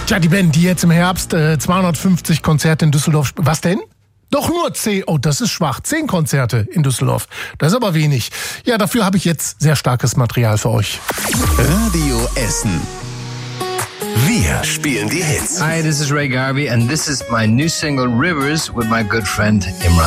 Tja, die Band, die jetzt im Herbst 250 Konzerte in Düsseldorf... Was denn? Doch nur 10. Oh, das ist schwach. 10 Konzerte in Düsseldorf. Das ist aber wenig. Ja, dafür habe ich jetzt sehr starkes Material für euch. Radio Essen. Wir spielen die Hits. Hi, this is Ray Garvey and this is my new single Rivers with my good friend Imran.